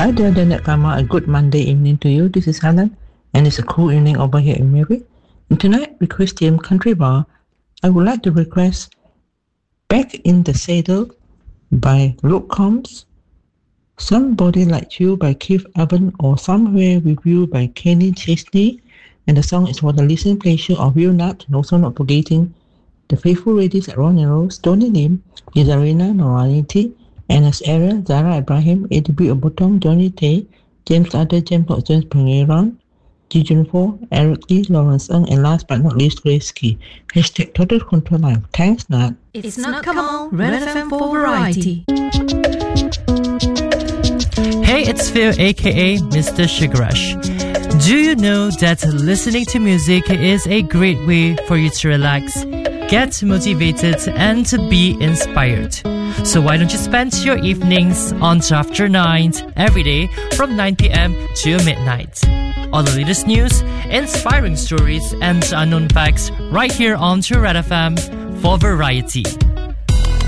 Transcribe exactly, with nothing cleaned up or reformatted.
Hi there, Janet Kama. A good Monday evening to you. This is Helen, and it's a cool evening over here in Mary. And tonight, with Christian Country Bar, I would like to request Back in the Saddle by Luke Combs, Somebody Like You by Keith Urban, or Somewhere With You by Kenny Chesney. And the song is for the listening pleasure of you not, and also not forgetting the faithful ladies at Ron and Rose, Tony Lim, Izarina, Noraniti, Anas Area, Zara Ibrahim, A D B Obotong, Johnny Tay, James Adder, James James Pangeran, Ji Jun Fo, Eric Lee, Lawrence Ng, and last but not least, Grace Key. Hashtag Total Control Life. Thanks, Nat. It's not come on, Red F M for variety. Hey, it's Phil, aka Mister Sugar Rush. Do you know that listening to music is a great way for you to relax, get motivated, and to be inspired? So why don't you spend your evenings on After Nine every day from nine p.m. to midnight? All the latest news, inspiring stories, and unknown facts right here on Red F M for variety.